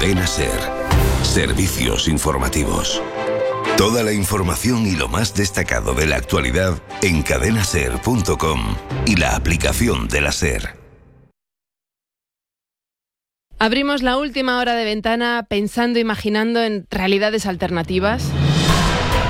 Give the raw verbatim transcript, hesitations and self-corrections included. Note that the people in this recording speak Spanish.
Cadena Ser. Servicios informativos. Toda la información y lo más destacado de la actualidad en cadena ser punto com y la aplicación de la Ser. Abrimos la última hora de ventana pensando, imaginando en realidades alternativas.